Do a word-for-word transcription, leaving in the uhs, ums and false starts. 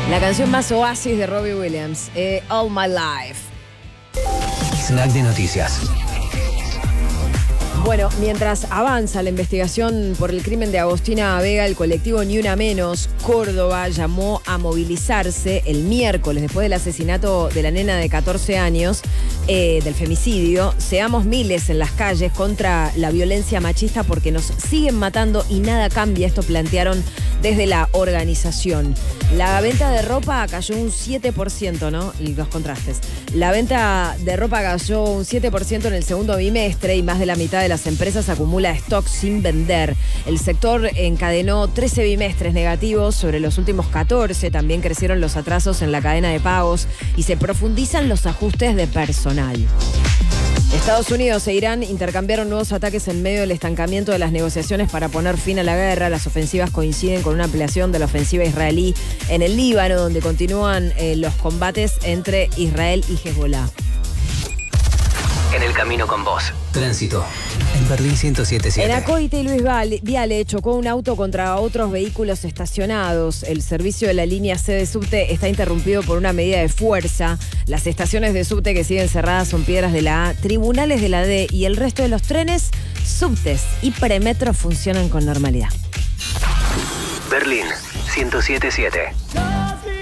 La canción más oasis de Robbie Williams, eh, All My Life. Snack de noticias. Bueno, mientras avanza la investigación por el crimen de Agostina Vega, el colectivo Ni Una Menos Córdoba llamó a movilizarse el miércoles después del asesinato de la nena de catorce años, eh, del femicidio. Seamos miles en las calles contra la violencia machista porque nos siguen matando y nada cambia. Esto plantearon desde la organización. La venta de ropa cayó un siete por ciento, ¿no? Y los contrastes. La venta de ropa cayó un siete por ciento en el segundo bimestre y más de la mitad de las empresas acumula stock sin vender. El sector encadenó trece bimestres negativos sobre los últimos catorce. También crecieron los atrasos en la cadena de pagos y se profundizan los ajustes de personal. Estados Unidos e Irán intercambiaron nuevos ataques en medio del estancamiento de las negociaciones para poner fin a la guerra. Las ofensivas coinciden con una ampliación de la ofensiva israelí en el Líbano, donde continúan eh, los combates entre Israel y Hezbollah. En el camino con vos. Tránsito. En Berlín ciento siete punto siete. En Acoite y Luis Viale chocó un auto contra otros vehículos estacionados. El servicio de la línea C de subte está interrumpido por una medida de fuerza. Las estaciones de subte que siguen cerradas son Piedras de la A, Tribunales de la D y el resto de los trenes, subtes y premetro funcionan con normalidad. Berlín ciento siete punto siete.